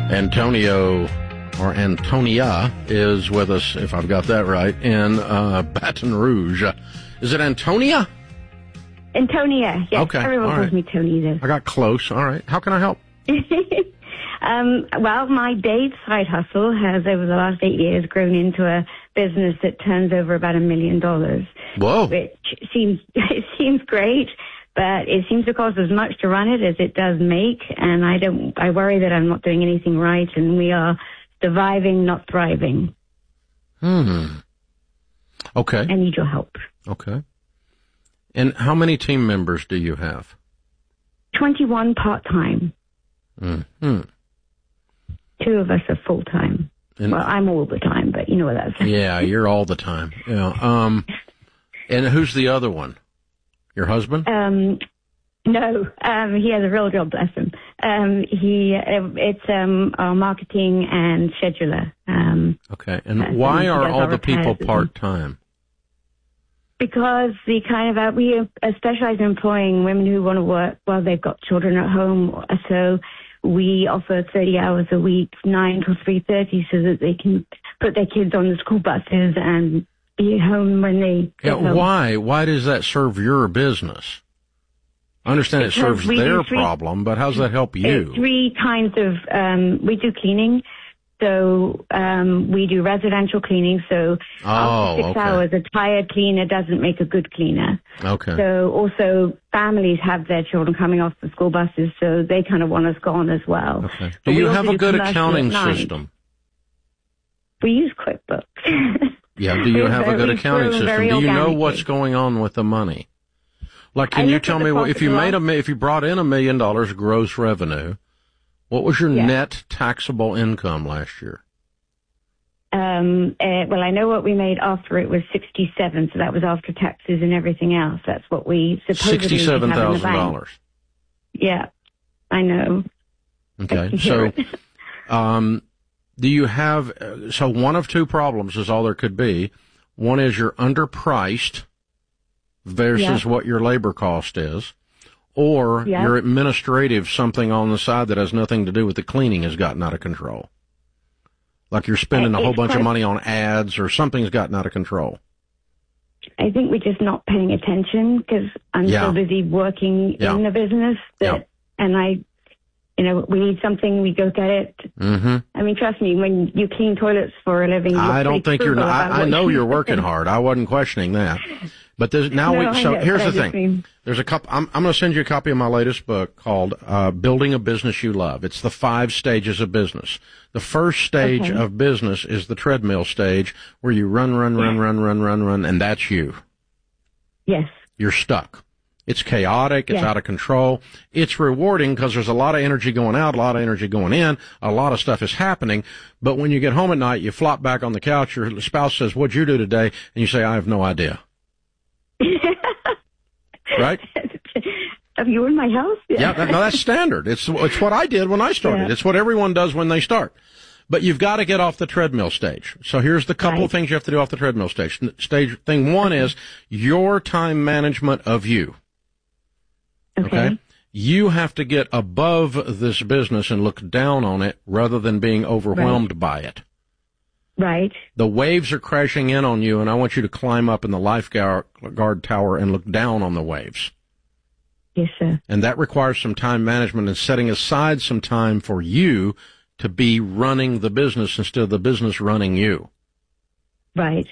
Antonio, or Antonia, is with us, if I've got that right, in Baton Rouge. Is it Antonia? Antonia, yes. Okay. Everyone calls me Tony, though. I got close. All right. How can I help? Well, my Dave side hustle has, over the last 8 years, grown into a business that turns over about $1 million. Whoa. Which seems great, but it seems to cost as much to run it as it does make, and I worry that I'm not doing anything right, and we are surviving, not thriving. Okay. I need your help. Okay. And how many team members do you have? 21 part-time. Mm-hmm. 2 of us are full-time. Well, I'm all the time, but you know what that's like. Yeah, you're all the time. Yeah. And who's the other one? Your husband? No, he has a real job, bless him. It's our marketing and scheduler. Okay. And why are all the people part-time? Because we specialize in employing women who want to work while they've got children at home. So we offer 30 hours a week, 9 to 3:30, so that they can put their kids on the school buses and be home when they get home. Why? Why does that serve your business? I understand it serves their problem, but how does that help you? 3 kinds of, we do cleaning. So we do residential cleaning. So after 6 hours, a tired cleaner doesn't make a good cleaner. Okay. So also families have their children coming off the school buses, so they kind of want us gone as well. Okay. Do you have a good accounting system? We use QuickBooks. Yeah. Do you have a good accounting system? Do you know what's going on with the money? Like, can you tell me if you brought in $1 million gross revenue? What was your net taxable income last year? Well, I know what we made after it was 67, so that was after taxes and everything else. That's what we supposedly have in the bank. $67,000. Yeah, I know. Okay, so do you have? So one of 2 problems is all there could be. One is you're underpriced versus what your labor cost is. Or your administrative something on the side that has nothing to do with the cleaning has gotten out of control. Like you're spending a whole bunch of money on ads or something's gotten out of control. I think we're just not paying attention because I'm so busy working in the business and we need something, we go get it. Mm-hmm. I mean, trust me, when you clean toilets for a living, I don't think you're not. I know you're working hard. I wasn't questioning that. But here's the thing. There's a couple. I'm going to send you a copy of my latest book called Building a Business You Love. It's the 5 stages of business. The first stage of business is the treadmill stage where you run, and that's you. Yes. You're stuck. It's chaotic. It's out of control. It's rewarding because there's a lot of energy going out, a lot of energy going in, a lot of stuff is happening. But when you get home at night, you flop back on the couch, your spouse says, "What'd you do today?" And you say, "I have no idea." Right? Have you in my house? Yeah, that's standard. It's what I did when I started. Yeah. It's what everyone does when they start. But you've got to get off the treadmill stage. So here's the couple of things you have to do off the treadmill stage. Thing 1 is your time management of you. Okay? You have to get above this business and look down on it rather than being overwhelmed by it. Right. The waves are crashing in on you, and I want you to climb up in the lifeguard tower and look down on the waves. Yes, sir. And that requires some time management and setting aside some time for you to be running the business instead of the business running you. Right.